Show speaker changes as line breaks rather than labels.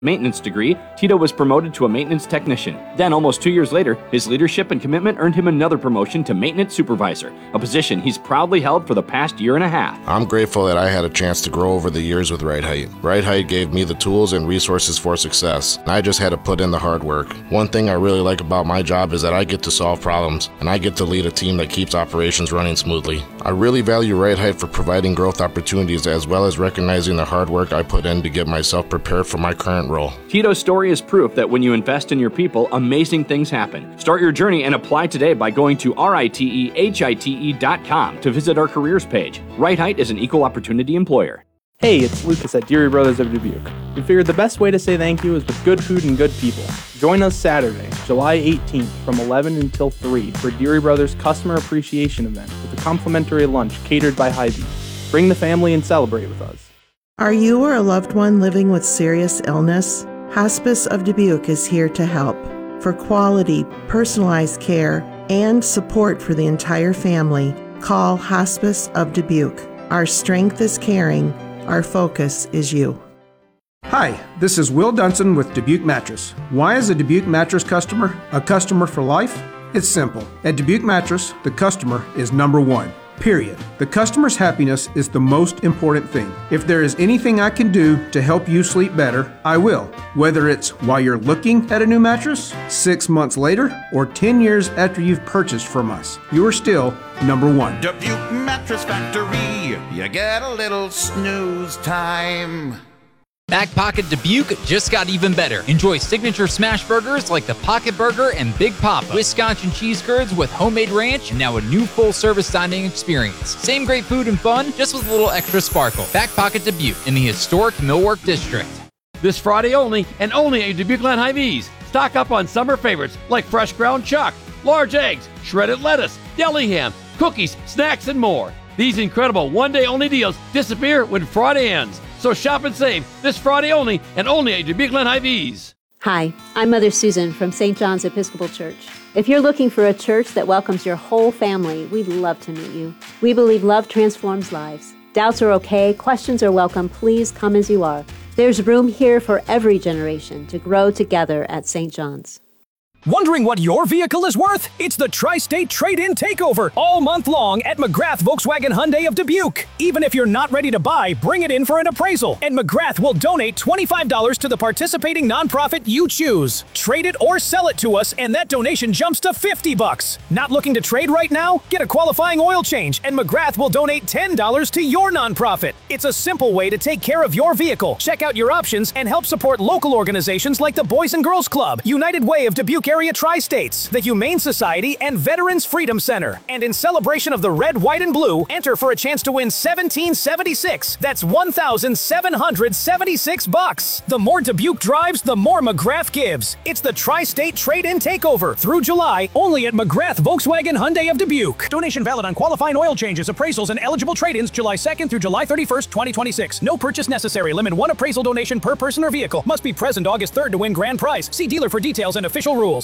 maintenance degree, Tito was promoted to a maintenance technician. Then, almost 2 years later, his leadership and commitment earned him another promotion to maintenance supervisor, a position he's proudly held for the past year and a half.
I'm grateful that I had a chance to grow over the years with Right Height. Right Height gave me the tools and resources for success, and I just had to put in the hard work. One thing I really like about my job is that I get to solve problems, and I get to lead a team that keeps operations running smoothly. I really value Right Height for providing growth opportunities as well as recognizing the hard work I put in to get myself prepared for my current role.
Tito's story is proof that when you invest in your people, amazing things happen. Start your journey and apply today by going to ritehite.com to visit our careers page. Right Height is an equal opportunity employer.
Hey, it's Lucas at Deary Brothers of Dubuque. We figured the best way to say thank you is with good food and good people. Join us Saturday, July 18th from 11 until 3 for Deary Brothers Customer Appreciation Event with a complimentary lunch catered by Hy-Vee. Bring the family and celebrate with us.
Are you or a loved one living with serious illness? Hospice of Dubuque is here to help. For quality, personalized care and support for the entire family, call Hospice of Dubuque. Our strength is caring. Our focus is you.
Hi, this is Will Dunson with Dubuque Mattress. Why is a Dubuque Mattress customer a customer for life? It's simple. At Dubuque Mattress, the customer is number one. Period. The customer's happiness is the most important thing. If there is anything I can do to help you sleep better, I will. Whether it's while you're looking at a new mattress, 6 months later, or 10 years after you've purchased from us, you are still number one.
Dubuque Mattress Factory, you get a little snooze time.
Back Pocket Dubuque just got even better. Enjoy signature smash burgers like the Pocket Burger and Big Papa, Wisconsin cheese curds with homemade ranch, and now a new full-service dining experience. Same great food and fun, just with a little extra sparkle. Back Pocket Dubuque in the historic Millwork District.
This Friday only, and only at Dubuque-Land Hy-Vees. Stock up on summer favorites like fresh ground chuck, large eggs, shredded lettuce, deli ham, cookies, snacks, and more. These incredible one-day-only deals disappear when Friday ends. So shop and save this Friday only, and only at Dubuque-Land Hy-Vees.
Hi, I'm Mother Susan from St. John's Episcopal Church. If you're looking for a church that welcomes your whole family, we'd love to meet you. We believe love transforms lives. Doubts are okay, questions are welcome. Please come as you are. There's room here for every generation to grow together at St. John's.
Wondering what your vehicle is worth? It's the Tri-State Trade-In Takeover all month long at McGrath Volkswagen Hyundai of Dubuque. Even if you're not ready to buy, bring it in for an appraisal, and McGrath will donate $25 to the participating nonprofit you choose. Trade it or sell it to us, and that donation jumps to $50. Not looking to trade right now? Get a qualifying oil change, and McGrath will donate $10 to your nonprofit. It's a simple way to take care of your vehicle. Check out your options and help support local organizations like the Boys and Girls Club, United Way of Dubuque Area Tri-States, the Humane Society, and Veterans Freedom Center. And in celebration of the red, white, and blue, enter for a chance to win $1,776. That's $1,776. The more Dubuque drives, the more McGrath gives. It's the Tri-State Trade-In Takeover through July, only at McGrath Volkswagen Hyundai of Dubuque. Donation valid on qualifying oil changes, appraisals, and eligible trade-ins July 2nd through July 31st, 2026. No purchase necessary. Limit one appraisal donation per person or vehicle. Must be present August 3rd to win grand prize. See dealer for details and official rules.